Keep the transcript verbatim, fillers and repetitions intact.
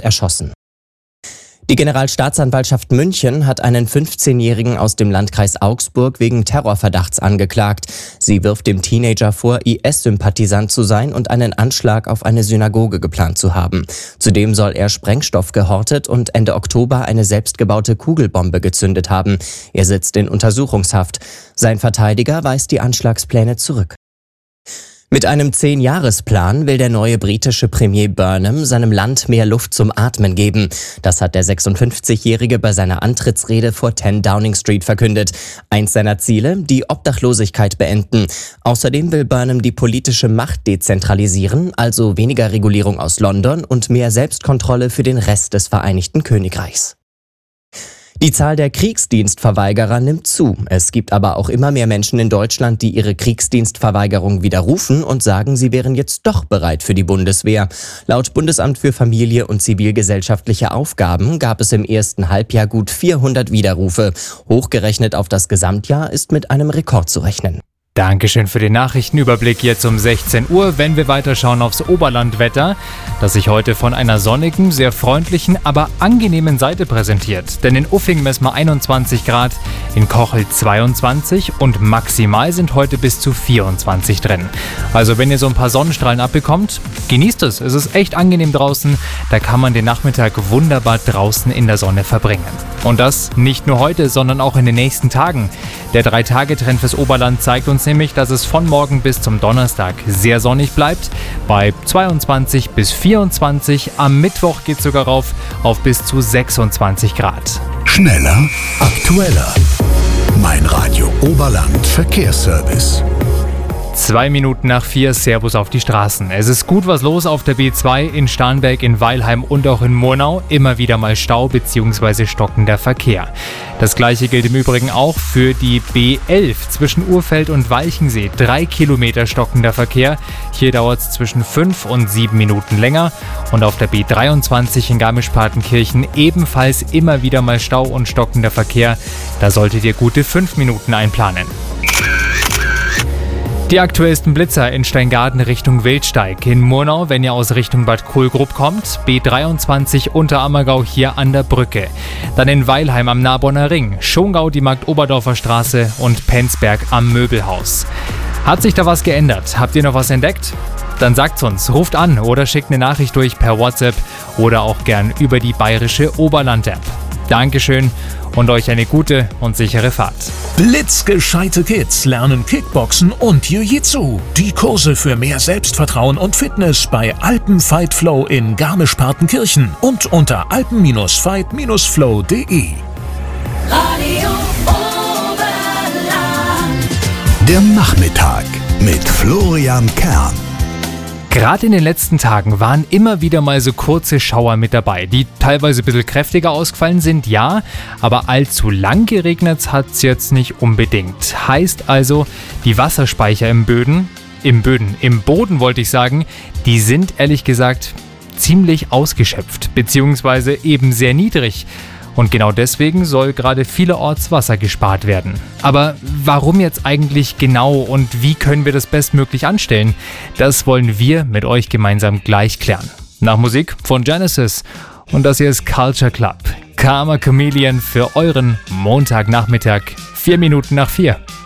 erschossen. Die Generalstaatsanwaltschaft München hat einen fünfzehnjährigen aus dem Landkreis Augsburg wegen Terrorverdachts angeklagt. Sie wirft dem Teenager vor, I S-Sympathisant zu sein und einen Anschlag auf eine Synagoge geplant zu haben. Zudem soll er Sprengstoff gehortet und Ende Oktober eine selbstgebaute Kugelbombe gezündet haben. Er sitzt in Untersuchungshaft. Sein Verteidiger weist die Anschlagspläne zurück. Mit einem Zehn-Jahres-Plan will der neue britische Premier Burnham seinem Land mehr Luft zum Atmen geben. Das hat der sechsundfünfzigjährige bei seiner Antrittsrede vor zehn Downing Street verkündet. Eins seiner Ziele, die Obdachlosigkeit beenden. Außerdem will Burnham die politische Macht dezentralisieren, also weniger Regulierung aus London und mehr Selbstkontrolle für den Rest des Vereinigten Königreichs. Die Zahl der Kriegsdienstverweigerer nimmt zu. Es gibt aber auch immer mehr Menschen in Deutschland, die ihre Kriegsdienstverweigerung widerrufen und sagen, sie wären jetzt doch bereit für die Bundeswehr. Laut Bundesamt für Familie und zivilgesellschaftliche Aufgaben gab es im ersten Halbjahr gut vierhundert Widerrufe. Hochgerechnet auf das Gesamtjahr ist mit einem Rekord zu rechnen. Dankeschön für den Nachrichtenüberblick jetzt um sechzehn Uhr. Wenn wir weiterschauen aufs Oberlandwetter, das sich heute von einer sonnigen, sehr freundlichen, aber angenehmen Seite präsentiert. Denn in Uffing messen wir einundzwanzig Grad, in Kochel zweiundzwanzig und maximal sind heute bis zu vierundzwanzig drin. Also wenn ihr so ein paar Sonnenstrahlen abbekommt, genießt es. Es ist echt angenehm draußen. Da kann man den Nachmittag wunderbar draußen in der Sonne verbringen. Und das nicht nur heute, sondern auch in den nächsten Tagen. Der Drei-Tage-Trend fürs Oberland zeigt uns nämlich, dass es von morgen bis zum Donnerstag sehr sonnig bleibt, bei zweiundzwanzig bis vierundzwanzig. Am Mittwoch geht es sogar rauf auf bis zu sechsundzwanzig Grad. Schneller, aktueller. Mein Radio Oberland Verkehrsservice. Zwei Minuten nach vier, Servus auf die Straßen. Es ist gut was los auf der B zwei in Starnberg, in Weilheim und auch in Murnau. Immer wieder mal Stau bzw. stockender Verkehr. Das gleiche gilt im Übrigen auch für die B elf zwischen Urfeld und Walchensee. Drei Kilometer stockender Verkehr. Hier dauert es zwischen fünf und sieben Minuten länger. Und auf der B dreiundzwanzig in Garmisch-Partenkirchen ebenfalls immer wieder mal Stau und stockender Verkehr. Da solltet ihr gute fünf Minuten einplanen. Die aktuellsten Blitzer in Steingaden Richtung Wildsteig. In Murnau, wenn ihr aus Richtung Bad Kohlgrub kommt, B dreiundzwanzig Unterammergau hier an der Brücke. Dann in Weilheim am Narbonner Ring, Schongau die Markt-Oberdorfer Straße und Penzberg am Möbelhaus. Hat sich da was geändert? Habt ihr noch was entdeckt? Dann sagt's uns, ruft an oder schickt eine Nachricht durch per WhatsApp oder auch gern über die bayerische Oberland-App. Dankeschön und euch eine gute und sichere Fahrt. Blitzgescheite Kids lernen Kickboxen und Jiu-Jitsu. Die Kurse für mehr Selbstvertrauen und Fitness bei Alpen Fight Flow in Garmisch-Partenkirchen und unter alpen Fight Flow punkt de. Radio Oberland. Der Nachmittag mit Florian Kern. Gerade in den letzten Tagen waren immer wieder mal so kurze Schauer mit dabei, die teilweise ein bisschen kräftiger ausgefallen sind, ja, aber allzu lang geregnet hat es jetzt nicht unbedingt. Heißt also, die Wasserspeicher im Böden, im Böden, im Boden wollte ich sagen, die sind ehrlich gesagt ziemlich ausgeschöpft, beziehungsweise eben sehr niedrig. Und genau deswegen soll gerade vielerorts Wasser gespart werden. Aber warum jetzt eigentlich genau und wie können wir das bestmöglich anstellen? Das wollen wir mit euch gemeinsam gleich klären. Nach Musik von Genesis. Und das hier ist Culture Club. Karma Chameleon für euren Montagnachmittag. Vier Minuten nach vier.